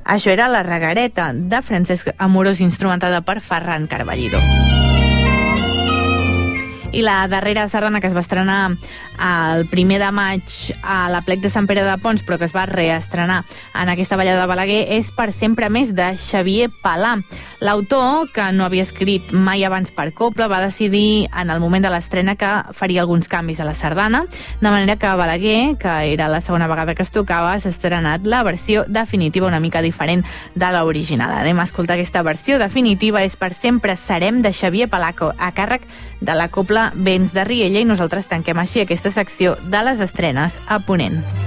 Això era La Reguereta, de Francesc Amorós, instrumentada per Ferran Carballido. I la darrera sardana, que es va estrenar el 1 de maig a la Plec de Sant Pere de Pons, però que es va reestrenar en aquesta ballada de Balaguer, és Per sempre més, de Xavier Palà. L'autor, que no havia escrit mai abans per cobla, va decidir en el moment de l'estrena que faria alguns canvis a la sardana, de manera que Balaguer, que era la segona vegada que es tocava, s'ha estrenat la versió definitiva una mica diferent de l'original. Anem a escoltar aquesta versió definitiva, és Per sempre serem, de Xavier Palà, a càrrec de la cobla Vents de Riella, i nosaltres tanquem així aquesta secció de les estrenes a Ponent.